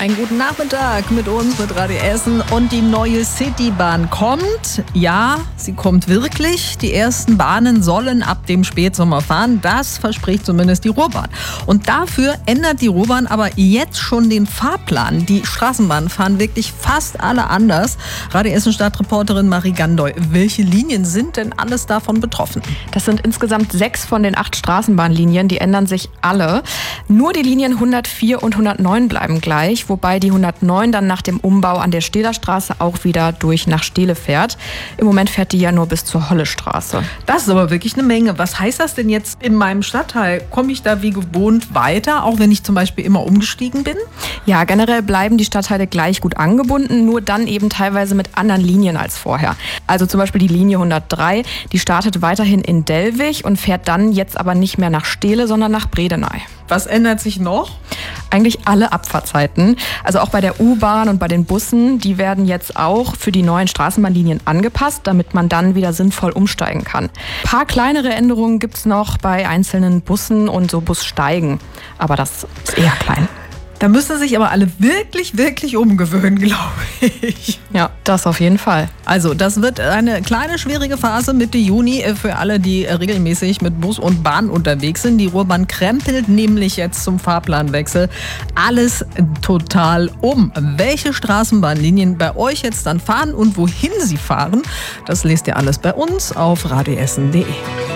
Einen guten Nachmittag mit uns, mit Radio Essen. Und die neue Citybahn kommt. Ja, sie kommt wirklich. Die ersten Bahnen sollen ab dem Spätsommer fahren. Das verspricht zumindest die Ruhrbahn. Und dafür ändert die Ruhrbahn aber jetzt schon den Fahrplan. Die Straßenbahnen fahren wirklich fast alle anders. Radio Essen Stadtreporterin Marie Gandoy. Welche Linien sind denn alles davon betroffen? Das sind insgesamt 6 von den 8 Straßenbahnlinien. Die ändern sich alle. Nur die Linien 104 und 109 bleiben gleich, wobei die 109 dann nach dem Umbau an der Stehlerstraße auch wieder durch nach Steele fährt. Im Moment fährt die ja nur bis zur Hollestraße. Das ist aber wirklich eine Menge. Was heißt das denn jetzt in meinem Stadtteil? Komme ich da wie gewohnt weiter, auch wenn ich zum Beispiel immer umgestiegen bin? Ja, generell bleiben die Stadtteile gleich gut angebunden, nur dann eben teilweise mit anderen Linien als vorher. Also zum Beispiel die Linie 103, die startet weiterhin in Dellwig und fährt dann jetzt aber nicht mehr nach Steele, sondern nach Bredeney. Was ändert sich noch? Eigentlich alle Abfahrtzeiten. Also auch bei der U-Bahn und bei den Bussen, die werden jetzt auch für die neuen Straßenbahnlinien angepasst, damit man dann wieder sinnvoll umsteigen kann. Ein paar kleinere Änderungen gibt es noch bei einzelnen Bussen und so Bussteigen. Aber das ist eher klein. Da müssen sich aber alle wirklich, wirklich umgewöhnen, glaube ich. Ja, das auf jeden Fall. Also das wird eine kleine, schwierige Phase Mitte Juni für alle, die regelmäßig mit Bus und Bahn unterwegs sind. Die Ruhrbahn krempelt nämlich jetzt zum Fahrplanwechsel alles total um. Welche Straßenbahnlinien bei euch jetzt dann fahren und wohin sie fahren, das lest ihr alles bei uns auf radioessen.de.